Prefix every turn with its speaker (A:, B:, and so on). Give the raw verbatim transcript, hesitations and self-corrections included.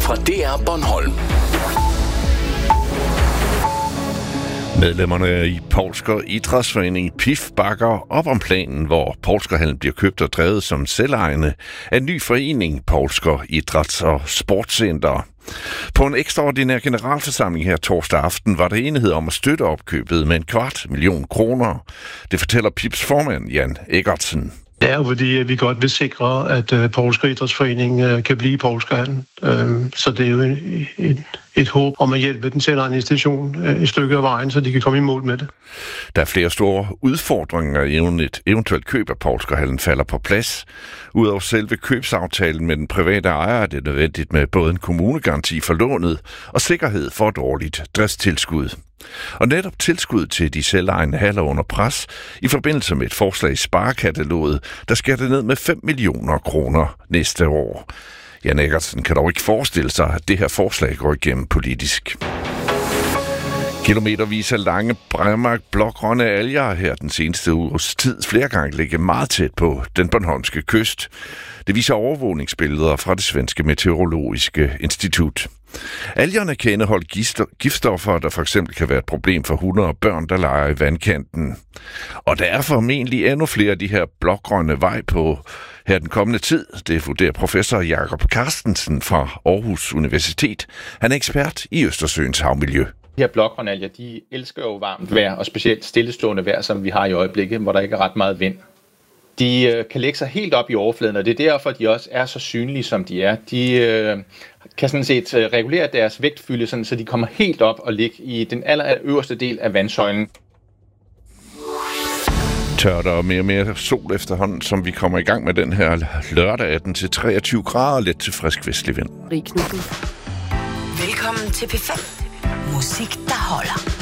A: fra D R Bornholm.
B: Medlemmerne i Poulsker Idrætsforening P I F bakker op om planen, hvor Poulskerhallen bliver købt og drevet som selvejende af en ny forening, Poulsker Idræts- og Sportscenter. På en ekstraordinær generalforsamling her torsdag aften var der enighed om at støtte opkøbet med en kvart million kroner. Det fortæller P I F's formand Jan Eggertsen.
C: Det er jo fordi, vi godt vil sikre, at uh, Poulsker Idrætsforening uh, kan blive i Poulskerhallen. Uh, så det er jo et, et, et håb om at hjælpe den selvejende institution uh, et stykke af vejen, så de kan komme i mål med det.
B: Der er flere store udfordringer, inden et eventuelt køb af Poulskerhallen falder på plads. Udover selve købsaftalen med den private ejer er det nødvendigt med både en kommunegaranti for lånet og sikkerhed for et årligt driftstilskud. Og netop tilskud til de selvejende haller under pres i forbindelse med et forslag i sparekataloget, der skærer det ned med fem millioner kroner næste år. Jan Eggertsen kan dog ikke forestille sig, at det her forslag går igennem politisk. Kilometervis af lange bræmmer blågrønne alger her den seneste uges tid flere gange ligger meget tæt på den bornholmske kyst. Det viser overvågningsbilleder fra det svenske meteorologiske institut. Algerne kan indeholde giftstoffer, der for eksempel kan være et problem for hunde og børn, der leger i vandkanten. Og der er formentlig endnu flere af de her blågrønne vej på her den kommende tid. Det vurderer professor Jakob Carstensen fra Aarhus Universitet. Han er ekspert i Østersøens havmiljø.
D: De her blågrønalger, de elsker jo varmt vejr, og specielt stillestående vejr, som vi har i øjeblikket, hvor der ikke er ret meget vind. De øh, kan lægge sig helt op i overfladen, og det er derfor, de også er så synlige, som de er. De øh, kan sådan set øh, regulere deres vægtfylde, sådan, så de kommer helt op og ligger i den aller øverste del af vandsøjlen.
B: Tørt og mere og mere sol efterhånden, som vi kommer i gang med den her lørdag atten til treogtyve grader, let til frisk vestlig vind.
E: Velkommen til P fem. Musik, der holder.